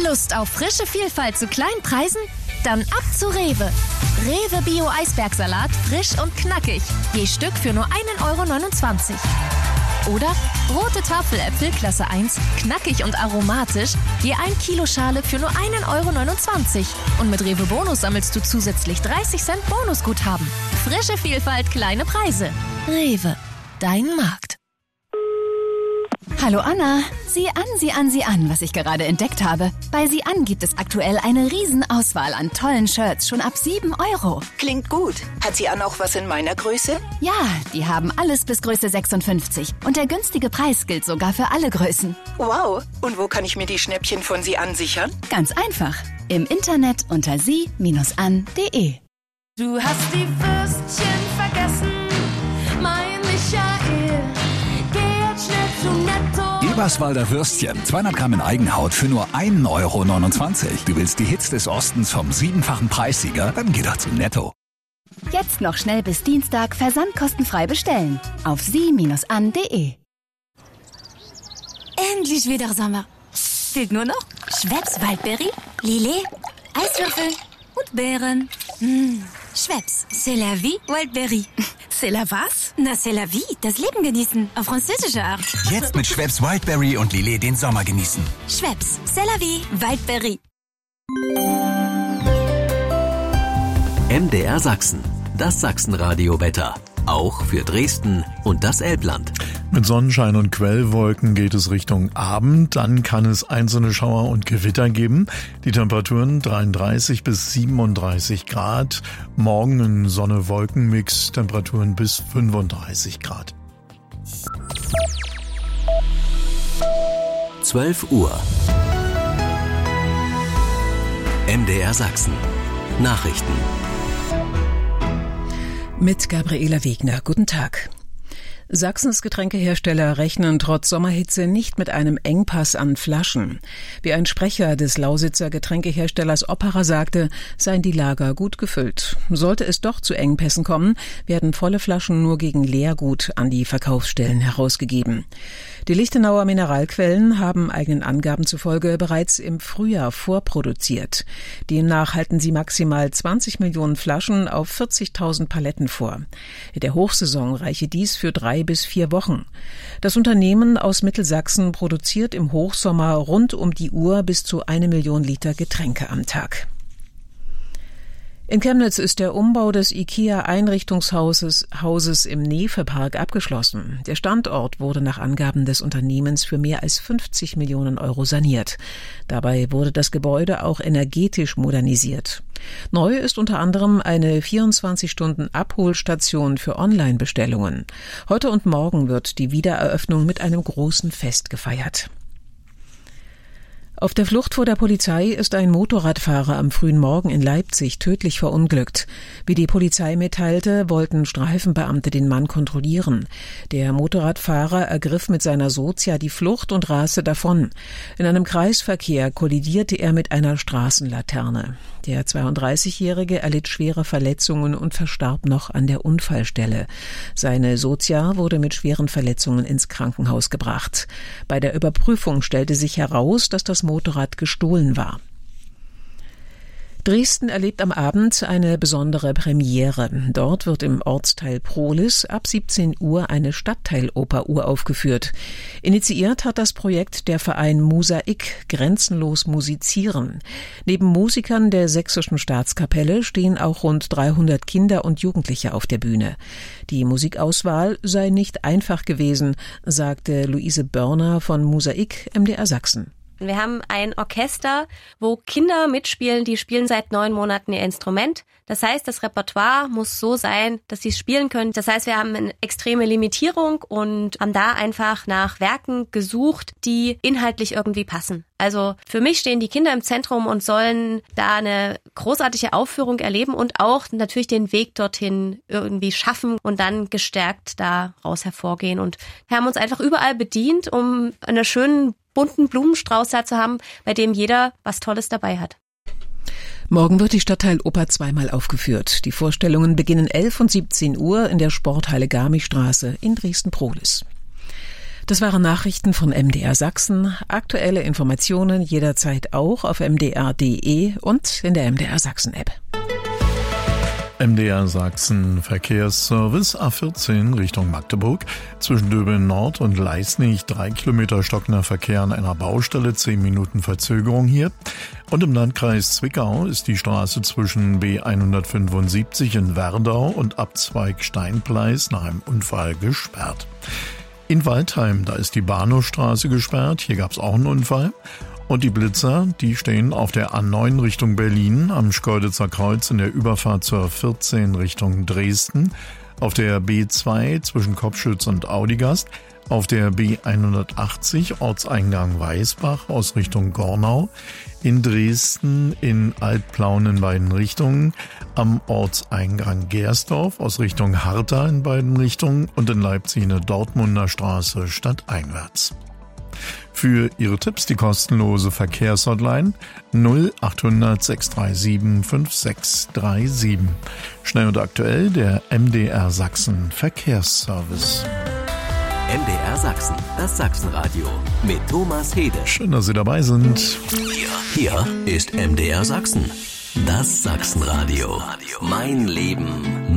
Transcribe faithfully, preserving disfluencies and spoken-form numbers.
Lust auf frische Vielfalt zu kleinen Preisen? Dann ab zu Rewe. Rewe Bio Eisbergsalat, frisch und knackig. Je Stück für nur ein Euro neunundzwanzig. Oder rote Tafeläpfel Klasse eins, knackig und aromatisch, je ein Kilo Schale für nur ein Euro neunundzwanzig. Und mit Rewe Bonus sammelst du zusätzlich dreißig Cent Bonusguthaben. Frische Vielfalt, kleine Preise. Rewe, dein Markt. Hallo Anna, sieh an, sieh an, sieh an, was ich gerade entdeckt habe. Bei Sieh an gibt es aktuell eine Riesenauswahl an tollen Shirts, schon ab sieben Euro. Klingt gut. Hat Sieh an auch was in meiner Größe? Ja, die haben alles bis Größe sechsundfünfzig. Und der günstige Preis gilt sogar für alle Größen. Wow, und wo kann ich mir die Schnäppchen von Sieh an sichern? Ganz einfach, im Internet unter sie Bindestrich an punkt de. Du hast die Würstchen vergessen, mein Michael. Geh jetzt schnell zu Netto. Eberswalder Würstchen, zweihundert Gramm in Eigenhaut für nur ein Euro neunundzwanzig. Du willst die Hits des Ostens vom siebenfachen Preissieger? Dann geh doch zu Netto. Jetzt noch schnell bis Dienstag versandkostenfrei bestellen. Auf sie Bindestrich an punkt de. Endlich wieder Sommer. Fehlt nur noch Schweppes Waldberry, Lillet, Eiswürfel und Beeren. Mmh. Schweppes, c'est la vie, Wildberry. C'est la was? Na, c'est la vie, das Leben genießen, auf französische Art. Jetzt mit Schweppes Wildberry und Lillet den Sommer genießen. Schweppes, c'est la vie, Wildberry. M D R Sachsen, das Sachsenradio-Wetter. Auch für Dresden und das Elbland. Mit Sonnenschein und Quellwolken geht es Richtung Abend. Dann kann es einzelne Schauer und Gewitter geben. Die Temperaturen dreiunddreißig bis siebenunddreißig Grad. Morgen ein Sonne-Wolken-Mix. Temperaturen bis fünfunddreißig Grad. zwölf Uhr. M D R Sachsen. Nachrichten. Mit Gabriela Wegner. Guten Tag. Sachsens Getränkehersteller rechnen trotz Sommerhitze nicht mit einem Engpass an Flaschen. Wie ein Sprecher des Lausitzer Getränkeherstellers Opera sagte, seien die Lager gut gefüllt. Sollte es doch zu Engpässen kommen, werden volle Flaschen nur gegen Leergut an die Verkaufsstellen herausgegeben. Die Lichtenauer Mineralquellen haben eigenen Angaben zufolge bereits im Frühjahr vorproduziert. Demnach halten sie maximal zwanzig Millionen Flaschen auf vierzigtausend Paletten vor. In der Hochsaison reiche dies für drei bis vier Wochen. Das Unternehmen aus Mittelsachsen produziert im Hochsommer rund um die Uhr bis zu eine Million Liter Getränke am Tag. In Chemnitz ist der Umbau des IKEA-Einrichtungshauses Hauses im Nefe-Park abgeschlossen. Der Standort wurde nach Angaben des Unternehmens für mehr als fünfzig Millionen Euro saniert. Dabei wurde das Gebäude auch energetisch modernisiert. Neu ist unter anderem eine vierundzwanzig Stunden Abholstation für Online-Bestellungen. Heute und morgen wird die Wiedereröffnung mit einem großen Fest gefeiert. Auf der Flucht vor der Polizei ist ein Motorradfahrer am frühen Morgen in Leipzig tödlich verunglückt. Wie die Polizei mitteilte, wollten Streifenbeamte den Mann kontrollieren. Der Motorradfahrer ergriff mit seiner Sozia die Flucht und raste davon. In einem Kreisverkehr kollidierte er mit einer Straßenlaterne. Der zweiunddreißigjährige erlitt schwere Verletzungen und verstarb noch an der Unfallstelle. Seine Sozia wurde mit schweren Verletzungen ins Krankenhaus gebracht. Bei der Überprüfung stellte sich heraus, dass das Motorrad gestohlen war. Dresden erlebt am Abend eine besondere Premiere. Dort wird im Ortsteil Prohlis ab siebzehn Uhr eine Stadtteiloper uraufgeführt. Initiiert hat das Projekt der Verein Musaik, grenzenlos musizieren. Neben Musikern der Sächsischen Staatskapelle stehen auch rund dreihundert Kinder und Jugendliche auf der Bühne. Die Musikauswahl sei nicht einfach gewesen, sagte Luise Börner von Musaik M D R Sachsen. Wir haben ein Orchester, wo Kinder mitspielen, die spielen seit neun Monaten ihr Instrument. Das heißt, das Repertoire muss so sein, dass sie es spielen können. Das heißt, wir haben eine extreme Limitierung und haben da einfach nach Werken gesucht, die inhaltlich irgendwie passen. Also für mich stehen die Kinder im Zentrum und sollen da eine großartige Aufführung erleben und auch natürlich den Weg dorthin irgendwie schaffen und dann gestärkt daraus hervorgehen. Und wir haben uns einfach überall bedient, um einen schönen bunten Blumenstrauß da zu haben, bei dem jeder was Tolles dabei hat. Morgen wird die Stadtteiloper zweimal aufgeführt. Die Vorstellungen beginnen elf und siebzehn Uhr in der Sporthalle Garmischstraße in Dresden-Prohlis. Das waren Nachrichten von M D R Sachsen. Aktuelle Informationen jederzeit auch auf m d r punkt d e und in der M D R Sachsen App. M D R Sachsen Verkehrsservice A vierzehn Richtung Magdeburg. Zwischen Döbeln Nord und Leisnig drei Kilometer stockender Verkehr an einer Baustelle, zehn Minuten Verzögerung hier. Und im Landkreis Zwickau ist die Straße zwischen B hundertfünfundsiebzig in Werdau und Abzweig Steinpleis nach einem Unfall gesperrt. In Waldheim, da ist die Bahnhofstraße gesperrt. Hier gab es auch einen Unfall. Und die Blitzer, die stehen auf der A neun Richtung Berlin, am Schkeuditzer Kreuz in der Überfahrt zur vierzehn Richtung Dresden, auf der B zwei zwischen Kopschütz und Audigast, auf der B hundertachtzig Ortseingang Weißbach aus Richtung Gornau, in Dresden in Altplauen in beiden Richtungen, am Ortseingang Gersdorf aus Richtung Harta in beiden Richtungen und in Leipzig in der Dortmunder Straße stadteinwärts. Für Ihre Tipps die kostenlose Verkehrshotline null achthundert sechs drei sieben fünf sechs drei sieben. Schnell und aktuell der M D R Sachsen Verkehrsservice. M D R Sachsen, das Sachsenradio mit Thomas Hede. Schön, dass Sie dabei sind. Hier, hier ist M D R Sachsen, das Sachsenradio. Mein Leben.